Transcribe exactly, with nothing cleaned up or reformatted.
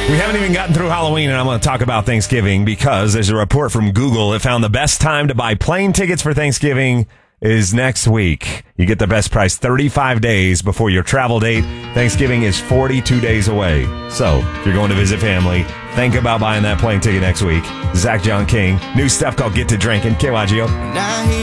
We haven't even gotten through Halloween, and I'm going to talk about Thanksgiving because there's a report from Google that found the best time to buy plane tickets for Thanksgiving is next week. You get the best price thirty-five days before your travel date. Thanksgiving is forty-two days away. So if you're going to visit family, think about buying that plane ticket next week. Zach John King, new stuff called Get to Drinking, K Y G O.